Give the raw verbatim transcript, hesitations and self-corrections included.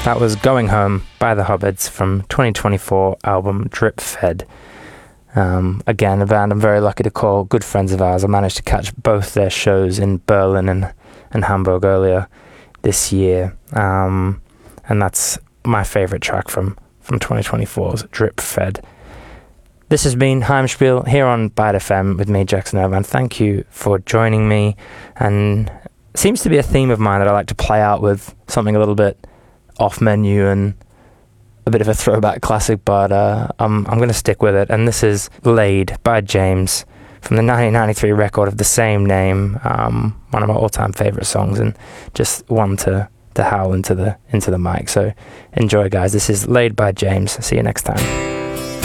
That was Going Home by the Hobbits from twenty twenty-four album Drip Fed. Um, again, a band I'm very lucky to call good friends of ours. I managed to catch both their shows in Berlin and, and Hamburg earlier this year. Um, and that's my favourite track from, from twenty twenty-four's Drip Fed. This has been Heimspiel here on Byte F M with me, Jackson Irvine. Thank you for joining me. And it seems to be a theme of mine that I like to play out with something a little bit off menu and a bit of a throwback classic, but uh, I'm, I'm going to stick with it. And this is Laid by James from the nineteen ninety-three record of the same name. Um, one of my all-time favourite songs, and just one to, to howl into the into the mic. So enjoy, guys. This is Laid by James. See you next time.